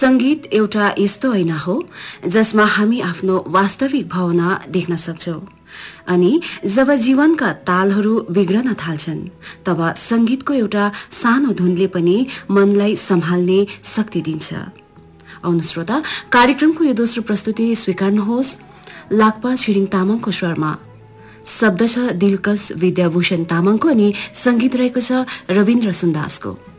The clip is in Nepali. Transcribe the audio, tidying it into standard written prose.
संगीत एउटा यस्तो ऐना हो जसमा हामी आफ्नो वास्तविक भावना देख्न सक्छौं अनि जब जीवनका तालहरू बिग्रन थाल्छन् तब संगीतको एउटा सानो धुनले पनि मनलाई सम्हाल्ने शक्ति दिन्छ। आउनु श्रोता, कार्यक्रमको यो दोस्रो प्रस्तुति स्वीकार्नुहोस्। लाक्पा छिरिङ तामाङको स्वरमा शब्द छ दिलकश विद्याभूषण तामाङको अनि संगीत रहेको छ रविन्द्र सुन्दासको।